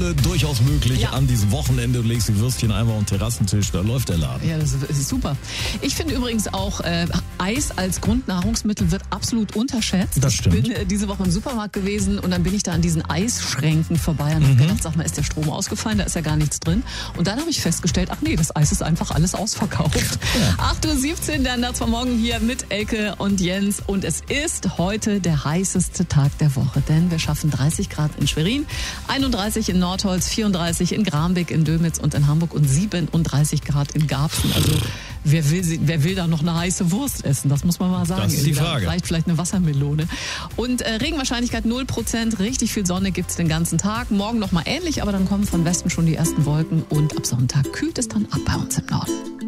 wäre durchaus möglich Ja. an diesem Wochenende. Du legst die Würstchen einmal auf den Terrassentisch, da läuft der Laden. Ja, das ist super. Ich finde übrigens auch, Eis als Grundnahrungsmittel wird absolut unterschätzt. Das stimmt. Ich bin diese Woche im Supermarkt gewesen und dann bin ich da an diesen Eisschränken vorbei und habe gedacht, sag mal, ist der Strom ausgefallen? Da ist ja gar nichts drin. Und dann habe ich festgestellt, ach nee, das Eis ist einfach alles ausverkauft. Ja. 8:17 Uhr, der Natz von morgen hier mit Elke und Jens. Und es ist heute der heißeste Tag der Woche, denn wir schaffen 30 Grad in Schwerin, 31 in Nordholz, 34 in Grambeck, in Dömitz und in Hamburg und 37 Grad in Garbsen. Also wer will da noch eine heiße Wurst essen? Das muss man mal sagen. Das ist die Da Frage. reicht vielleicht eine Wassermelone. Und Regenwahrscheinlichkeit 0%, richtig viel Sonne gibt's den ganzen Tag. Morgen noch mal ähnlich, aber dann kommen von Westen schon die ersten Wolken und ab Sonntag kühlt es dann ab bei uns im Norden.